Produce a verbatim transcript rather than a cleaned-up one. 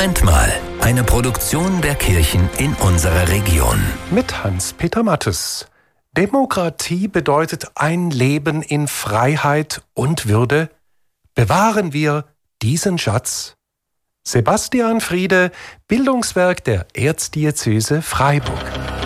Moment mal, eine Produktion der Kirchen in unserer Region. Mit Hans-Peter Mattes. Demokratie bedeutet ein Leben in Freiheit und Würde. Bewahren wir diesen Schatz. Sebastian Friede, Bildungswerk der Erzdiözese Freiburg.